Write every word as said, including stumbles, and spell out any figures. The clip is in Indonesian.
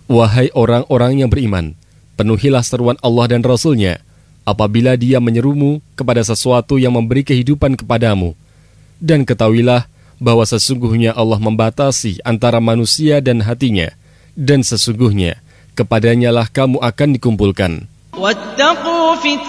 Wahai orang-orang yang beriman, penuhilah seruan Allah dan Rasul-Nya apabila Dia menyerumu kepada sesuatu yang memberi kehidupan kepadamu. Dan ketahuilah bahwa sesungguhnya Allah membatasi antara manusia dan hatinya, dan sesungguhnya kepadanya lah kamu akan dikumpulkan. واتقوا